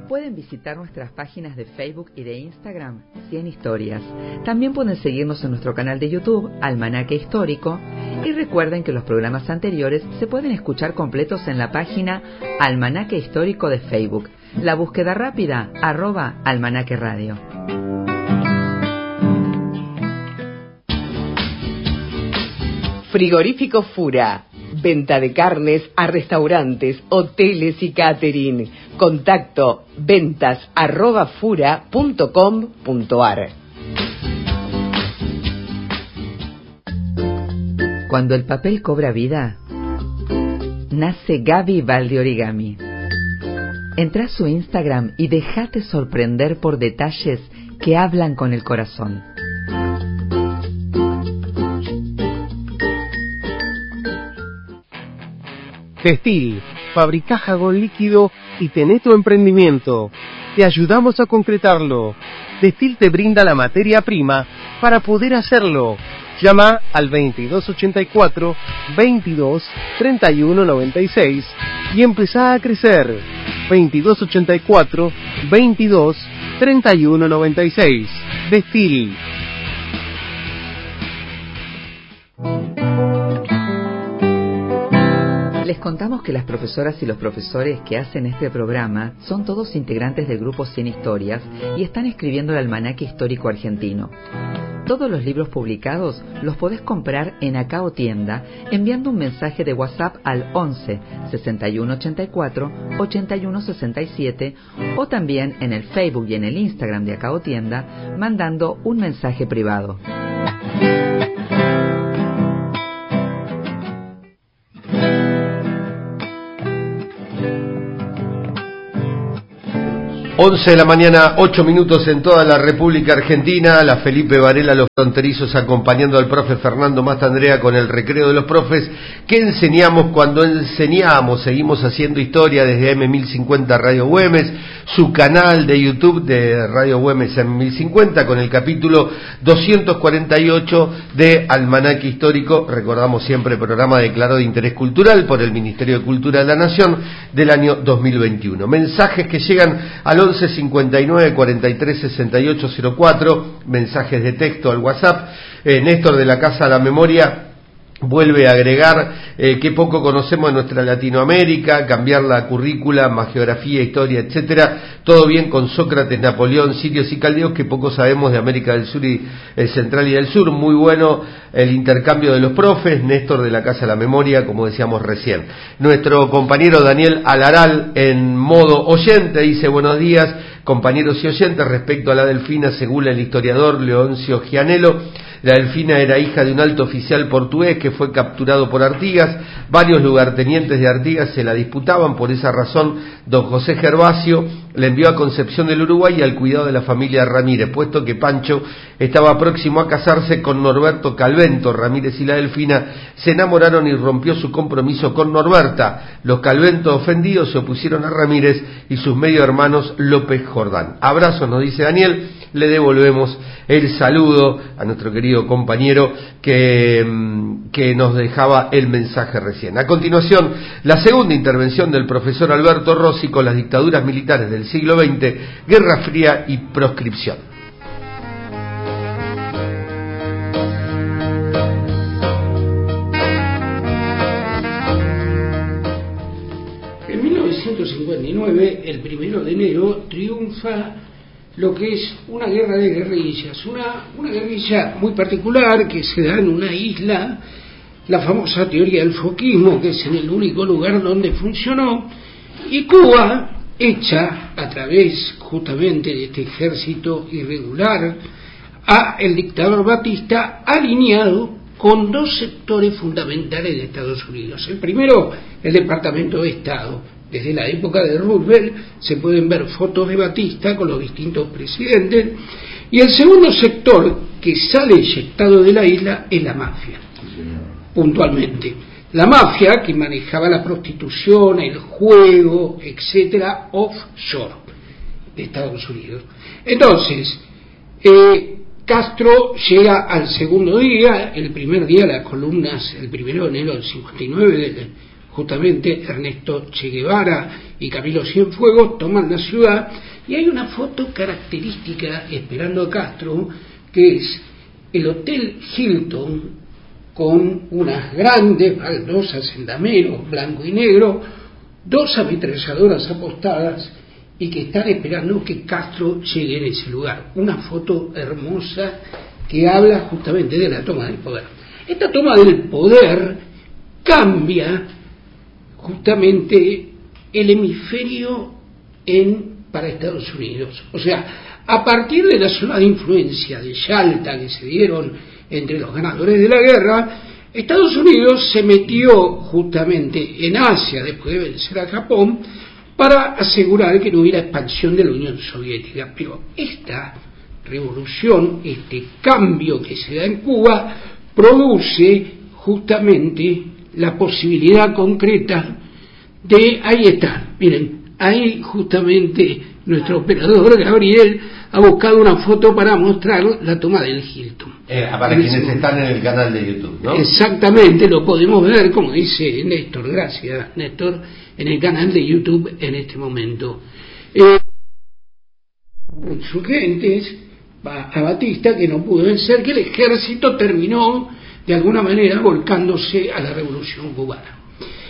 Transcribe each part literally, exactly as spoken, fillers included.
Pueden visitar nuestras páginas de Facebook y de Instagram, cien Historias. También pueden seguirnos en nuestro canal de YouTube, Almanaque Histórico. Y recuerden que los programas anteriores se pueden escuchar completos en la página Almanaque Histórico de Facebook. La búsqueda rápida, arroba Almanaque Radio. Frigorífico Fura. Venta de carnes a restaurantes, hoteles y catering. Contacto ventas arroba fura punto com punto ar. Cuando el papel cobra vida, nace Gaby Valdeorigami. Entra a su Instagram y déjate sorprender por detalles que hablan con el corazón. Textil, fabricá jabón líquido y tenés tu emprendimiento. Te ayudamos a concretarlo. Textil te brinda la materia prima para poder hacerlo. Llama al veintidós ochenta y cuatro, veintidós treinta y uno noventa y seis y empezá a crecer. veintidós ochenta y cuatro, veintidós treinta y uno noventa y seis. Textil. Les contamos que las profesoras y los profesores que hacen este programa son todos integrantes del grupo cien Historias y están escribiendo el Almanaque Histórico Argentino. Todos los libros publicados los podés comprar en Acao Tienda enviando un mensaje de WhatsApp al once, sesenta y uno ochenta y cuatro, ochenta y uno sesenta y siete o también en el Facebook y en el Instagram de Acao Tienda mandando un mensaje privado. once de la mañana, ocho minutos en toda la República Argentina. La Felipe Varela, los fronterizos, acompañando al profe Fernando Mastandrea con el recreo de los profes. ¿Qué enseñamos cuando enseñamos? Seguimos haciendo historia desde M mil cincuenta Radio Güemes, su canal de YouTube de Radio Güemes M mil cincuenta, con el capítulo doscientos cuarenta y ocho de Almanaque Histórico. Recordamos siempre, programa declarado de interés cultural por el Ministerio de Cultura de la Nación del año dos mil veintiuno. Mensajes que llegan al once cincuenta y nueve cuarenta y tres sesenta y ocho cero cuatro, mensajes de texto al WhatsApp. eh, Néstor de la Casa La Memoria vuelve a agregar eh, que poco conocemos de nuestra Latinoamérica, cambiar la currícula, más geografía, historia, etcétera. Todo bien con Sócrates, Napoleón, sirios y caldeos, que poco sabemos de América del Sur y eh, Central y del Sur. Muy bueno el intercambio de los profes. Néstor de la Casa La Memoria, como decíamos recién. Nuestro compañero Daniel Alaral, en modo oyente, dice: buenos días, compañeros y oyentes. Respecto a la Delfina, según el historiador Leoncio Gianello, la Delfina era hija de un alto oficial portugués que fue capturado por Artigas. Varios lugartenientes de Artigas se la disputaban. Por esa razón, don José Gervasio le envió a Concepción del Uruguay al cuidado de la familia Ramírez, puesto que Pancho estaba próximo a casarse con Norberto Calvento. Ramírez y la Delfina se enamoraron y rompió su compromiso con Norberta. Los Calvento, ofendidos, se opusieron a Ramírez y sus medio hermanos López Jordán. Abrazos, nos dice Daniel. Le devolvemos el saludo a nuestro querido compañero que, que nos dejaba el mensaje recién. A continuación, la segunda intervención del profesor Alberto Rossi con las dictaduras militares del siglo veinte, Guerra Fría y proscripción. En mil novecientos cincuenta y nueve, el primero de enero, triunfa lo que es una guerra de guerrillas, una, una guerrilla muy particular que se da en una isla, la famosa teoría del foquismo, que es en el único lugar donde funcionó, y Cuba, hecha a través justamente de este ejército irregular, a el dictador Batista, alineado con dos sectores fundamentales de Estados Unidos. El primero, el Departamento de Estado. Desde la época de Roosevelt se pueden ver fotos de Batista con los distintos presidentes. Y el segundo sector que sale eyectado de la isla es la mafia, puntualmente. La mafia que manejaba la prostitución, el juego, etcétera, offshore de Estados Unidos. Entonces, eh, Castro llega al segundo día. El primer día las columnas, el primero de enero del cincuenta y nueve, del justamente Ernesto Che Guevara y Camilo Cienfuegos toman la ciudad, y hay una foto característica esperando a Castro, que es el Hotel Hilton con unas grandes baldosas en damero, blanco y negro, dos ametralladoras apostadas, y que están esperando que Castro llegue en ese lugar. Una foto hermosa que habla justamente de la toma del poder. Esta toma del poder cambia justamente el hemisferio en para Estados Unidos. O sea, a partir de la zona de influencia de Yalta que se dieron entre los ganadores de la guerra, Estados Unidos se metió justamente en Asia después de vencer a Japón para asegurar que no hubiera expansión de la Unión Soviética. Pero esta revolución, este cambio que se da en Cuba, produce justamente la posibilidad concreta de, ahí está, miren, ahí justamente nuestro operador Gabriel ha buscado una foto para mostrar la toma del Hilton. Eh, para en quienes están en el canal de YouTube, ¿no? Exactamente, lo podemos ver, como dice Néstor, gracias Néstor, en el canal de YouTube en este momento. Eh, insurgentes a Batista, que no pudo vencer, que el ejército terminó de alguna manera volcándose a la revolución cubana.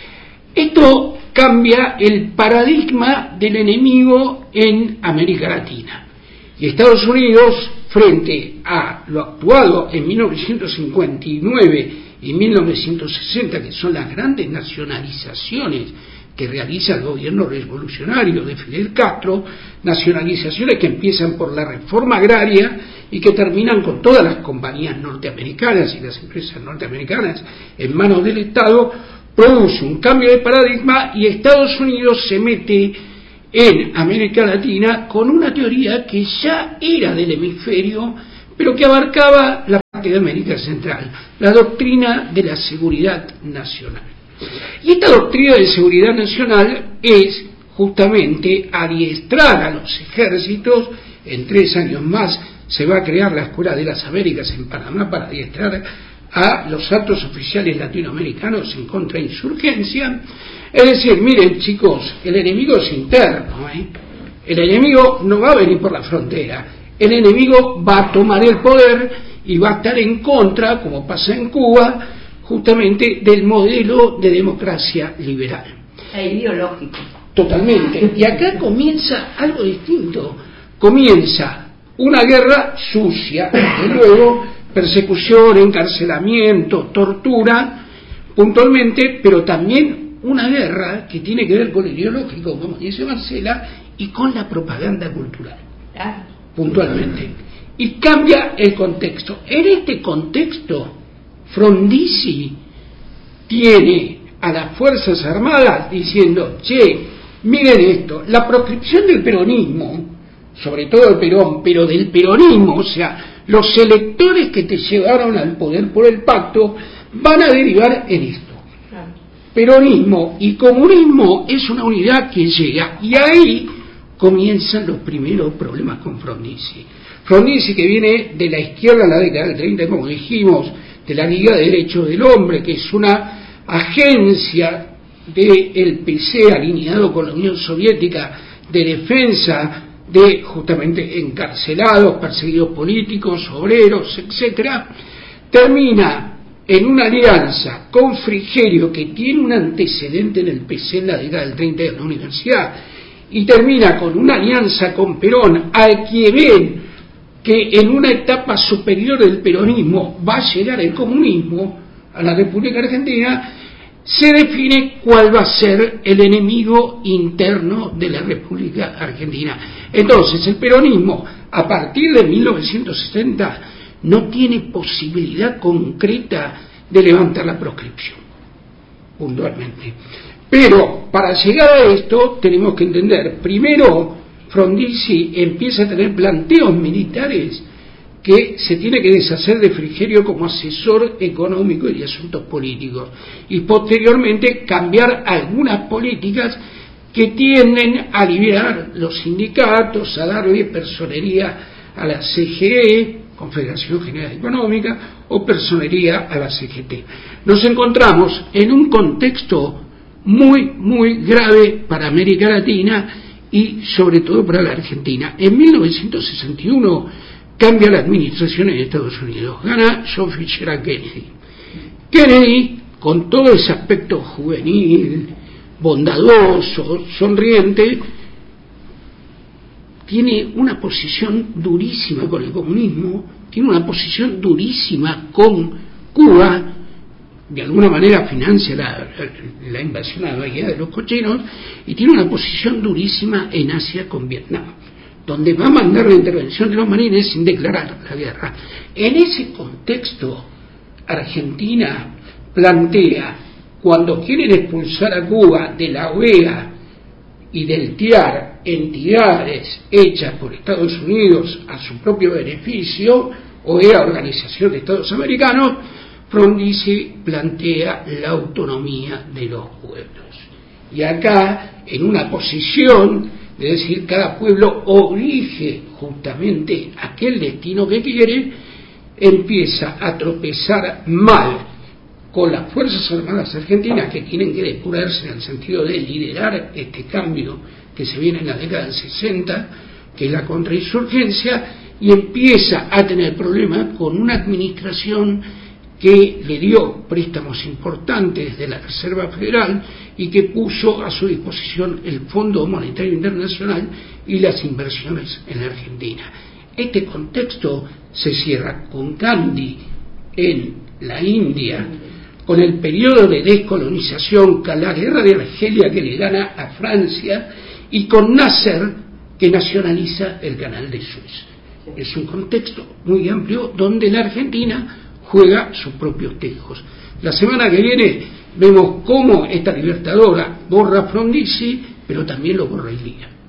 Esto cambia el paradigma del enemigo en América Latina. Y Estados Unidos, frente a lo actuado en mil novecientos cincuenta y nueve y mil novecientos sesenta, que son las grandes nacionalizaciones que realiza el gobierno revolucionario de Fidel Castro, nacionalizaciones que empiezan por la reforma agraria y que terminan con todas las compañías norteamericanas y las empresas norteamericanas en manos del Estado, produce un cambio de paradigma y Estados Unidos se mete en América Latina con una teoría que ya era del hemisferio, pero que abarcaba la parte de América Central, la doctrina de la seguridad nacional. Y esta doctrina de seguridad nacional es justamente adiestrar a los ejércitos. En tres años más se va a crear la Escuela de las Américas en Panamá para adiestrar a los altos oficiales latinoamericanos en contrainsurgencia. Es decir, miren chicos, el enemigo es interno, ¿eh? El enemigo no va a venir por la frontera, el enemigo va a tomar el poder y va a estar en contra, como pasa en Cuba, justamente del modelo de democracia liberal. E ideológico. Totalmente. Y acá comienza algo distinto. Comienza una guerra sucia, desde luego, persecución, encarcelamiento, tortura, puntualmente, pero también una guerra que tiene que ver con lo ideológico, como dice Marcela, y con la propaganda cultural, Claro. puntualmente. Y cambia el contexto. En este contexto, Frondizi tiene a las Fuerzas Armadas diciendo, che, miren esto, la proscripción del peronismo, sobre todo el Perón, pero del peronismo, o sea, los electores que te llevaron al poder por el pacto, van a derivar en esto. Claro. Peronismo y comunismo es una unidad que llega, y ahí comienzan los primeros problemas con Frondizi. Frondizi, que viene de la izquierda en la década del treinta, como dijimos, de la Liga de Derechos del Hombre, que es una agencia del P C alineado con la Unión Soviética de defensa de justamente encarcelados, perseguidos políticos, obreros, etcétera, termina en una alianza con Frigerio, que tiene un antecedente en el P C en la década del treinta de la universidad, y termina con una alianza con Perón, al que ven que en una etapa superior del peronismo va a llegar el comunismo a la República Argentina. Se define cuál va a ser el enemigo interno de la República Argentina. Entonces, el peronismo, a partir de mil novecientos setenta, no tiene posibilidad concreta de levantar la proscripción, puntualmente. Pero, para llegar a esto, tenemos que entender, primero, Frondizi empieza a tener planteos militares que se tiene que deshacer de Frigerio como asesor económico y de asuntos políticos, y posteriormente cambiar algunas políticas que tienden a liberar los sindicatos, a darle personería a la C G E, Confederación General Económica, o personería a la C G T. Nos encontramos en un contexto muy, muy grave para América Latina y sobre todo para la Argentina. En mil novecientos sesenta y uno cambia la administración en Estados Unidos, gana John Fitzgerald Kennedy. Kennedy, con todo ese aspecto juvenil, bondadoso, sonriente, tiene una posición durísima con el comunismo, tiene una posición durísima con Cuba, de alguna manera financia la, la invasión a la bahía de los cochinos, y tiene una posición durísima en Asia con Vietnam, donde va a mandar la intervención de los marines sin declarar la guerra. En ese contexto, Argentina plantea, cuando quieren expulsar a Cuba de la O E A y del T I A R, entidades hechas por Estados Unidos a su propio beneficio, O E A, Organización de Estados Americanos, Frondizi plantea la autonomía de los pueblos. Y acá, en una posición de decir cada pueblo elige justamente aquel destino que quiere, empieza a tropezar mal con las Fuerzas Armadas Argentinas, que tienen que depurarse en el sentido de liderar este cambio que se viene en la década del sesenta, que es la contrainsurgencia, y empieza a tener problemas con una administración que le dio préstamos importantes de la Reserva Federal y que puso a su disposición el Fondo Monetario Internacional y las inversiones en la Argentina. Este contexto se cierra con Gandhi en la India, con el periodo de descolonización, con la guerra de Argelia que le gana a Francia, y con Nasser, que nacionaliza el canal de Suez. Es un contexto muy amplio donde la Argentina juega sus propios tejos. La semana que viene vemos cómo esta libertadora borra Frondizi, pero también lo borra Ilía.